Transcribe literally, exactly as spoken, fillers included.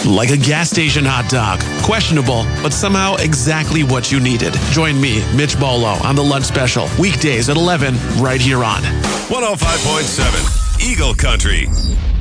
Like a gas station hot dog. Questionable, but somehow exactly what you needed. Join me, Mitch Bolo, on the lunch special. Weekdays at eleven, right here on one oh five point seven Eagle Country.